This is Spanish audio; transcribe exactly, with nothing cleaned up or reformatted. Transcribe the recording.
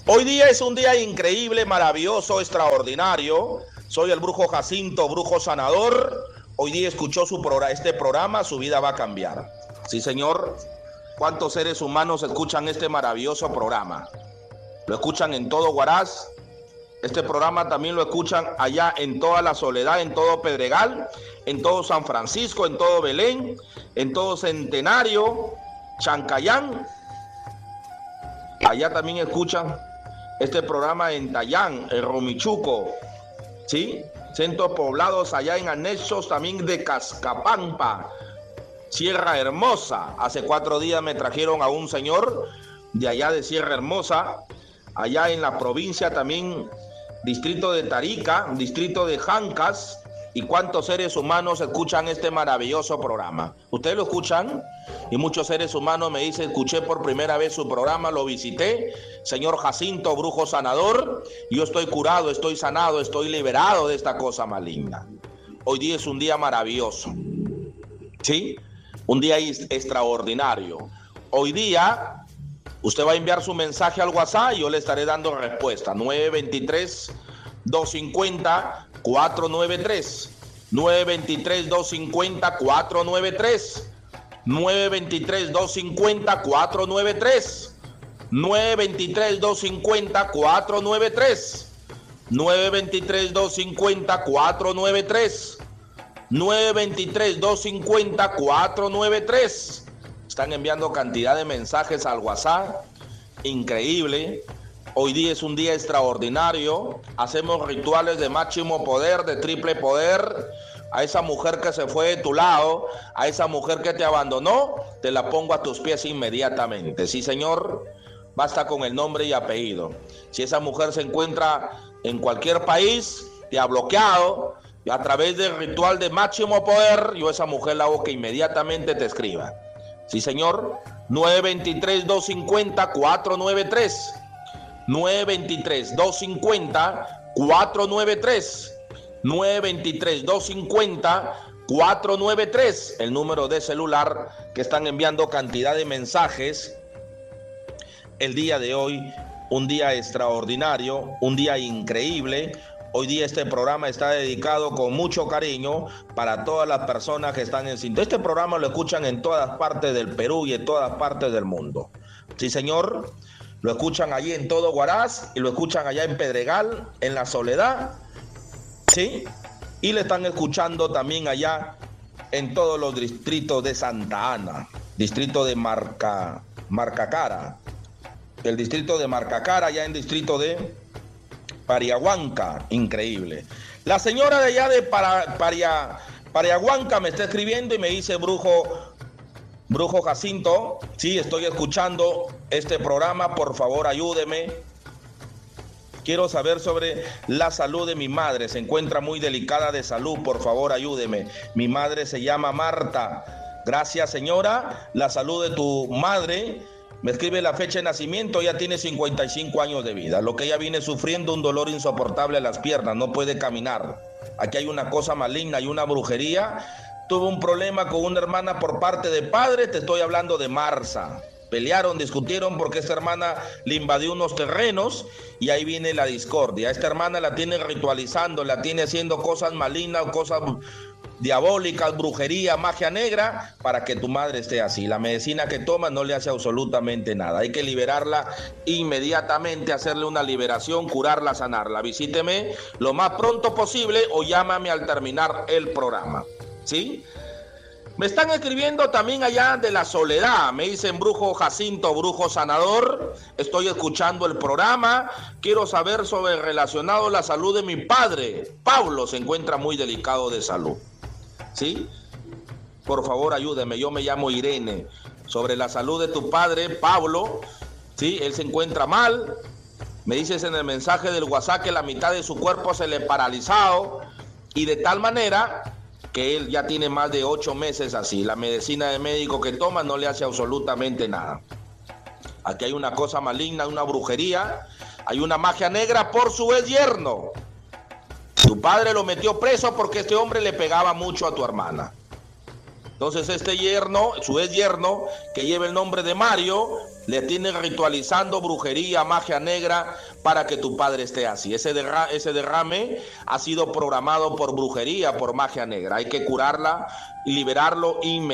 Hoy día es un día increíble, maravilloso, extraordinario. Soy el brujo Jacinto, brujo sanador. Hoy día escuchó su programa, este programa, su vida va a cambiar. Sí, señor. ¿Cuántos seres humanos escuchan este maravilloso programa? Lo escuchan en todo Huaraz. Este programa también lo escuchan allá en toda la Soledad, en todo Pedregal, en todo San Francisco, en todo Belén, en todo Centenario, Chancayán. Allá también escuchan este programa en Tayán, en Romichuco, ¿sí? Centros poblados allá en anexos también de Cascapampa, Sierra Hermosa. Hace cuatro días me trajeron a un señor de allá de Sierra Hermosa, allá en la provincia también, distrito de Tarica, distrito de Jancas. ¿Y cuántos seres humanos escuchan este maravilloso programa? ¿Ustedes lo escuchan? Y muchos seres humanos me dicen, escuché por primera vez su programa, lo visité, señor Jacinto, brujo sanador, yo estoy curado, estoy sanado, estoy liberado de esta cosa maligna. Hoy día es un día maravilloso, ¿sí? Un día extraordinario. Hoy día usted va a enviar su mensaje al WhatsApp y yo le estaré dando respuesta. nueve dos tres, dos cinco cero, cuatro nueve tres. nueve dos tres, dos cinco cero, cuatro nueve tres. nueve dos tres, dos cinco cero, cuatro nueve tres. nueve dos tres, dos cinco cero, cuatro nueve tres. nueve dos tres, dos cinco cero, cuatro nueve tres. nueve dos tres, dos cinco cero, cuatro nueve tres. Están enviando cantidad de mensajes al WhatsApp. Increíble. Hoy día es un día extraordinario. Hacemos rituales de máximo poder, de triple poder. A esa mujer que se fue de tu lado, a esa mujer que te abandonó, te la pongo a tus pies inmediatamente. Sí, señor, basta con el nombre y apellido. Si esa mujer se encuentra en cualquier país, te ha bloqueado, a través del ritual de máximo poder, yo a esa mujer la hago que inmediatamente te escriba. Sí, señor, nueve dos tres, dos cinco cero, cuatro nueve tres. nueve dos tres, dos cinco cero, cuatro nueve tres. nueve dos tres, dos cinco cero, cuatro nueve tres, el número de celular que están enviando cantidad de mensajes el día de hoy. Un día extraordinario, un día increíble. Hoy día este programa está dedicado con mucho cariño para todas las personas que están en cinta. Este programa lo escuchan en todas partes del Perú y en todas partes del mundo. Sí, señor, lo escuchan allí en todo Huaraz y lo escuchan allá en Pedregal, en la Soledad. ¿Sí? Y le están escuchando también allá en todos los distritos de Santa Ana, distrito de Marca, Marcacara, el distrito de Marcacara, allá en distrito de Pariahuanca. Increíble. La señora de allá de para, Paria, Pariahuanca me está escribiendo y me dice, brujo, brujo Jacinto, sí, estoy escuchando este programa, por favor ayúdeme. Quiero saber sobre la salud de mi madre. Se encuentra muy delicada de salud. Por favor, ayúdeme. Mi madre se llama Marta. Gracias, señora. La salud de tu madre. Me escribe la fecha de nacimiento. Ella tiene cincuenta y cinco años de vida. Lo que ella viene sufriendo, un dolor insoportable en las piernas. No puede caminar. Aquí hay una cosa maligna y una brujería. Tuvo un problema con una hermana por parte de padre. Te estoy hablando de Marza. Pelearon, discutieron porque esta hermana le invadió unos terrenos y ahí viene la discordia. Esta hermana la tiene ritualizando, la tiene haciendo cosas malignas, cosas diabólicas, brujería, magia negra, para que tu madre esté así. La medicina que toma no le hace absolutamente nada. Hay que liberarla inmediatamente, hacerle una liberación, curarla, sanarla. Visíteme lo más pronto posible o llámame al terminar el programa. ¿Sí? Me están escribiendo también allá de la Soledad. Me dicen, brujo Jacinto, brujo sanador. Estoy escuchando el programa. Quiero saber sobre relacionado a la salud de mi padre. Pablo se encuentra muy delicado de salud. ¿Sí? Por favor, ayúdeme. Yo me llamo Irene. Sobre la salud de tu padre, Pablo. ¿Sí? Él se encuentra mal. Me dices en el mensaje del WhatsApp que la mitad de su cuerpo se le ha paralizado. Y de tal manera que él ya tiene más de ocho meses así. La medicina de médico que toma no le hace absolutamente nada. Aquí hay una cosa maligna, una brujería, hay una magia negra por su ex yerno. Tu padre lo metió preso porque este hombre le pegaba mucho a tu hermana. Entonces este yerno, su ex yerno, que lleva el nombre de Mario, le tiene ritualizando brujería, magia negra, para que tu padre esté así. Ese, derra ese derrame ha sido programado por brujería, por magia negra. Hay que curarla y liberarlo inmediatamente.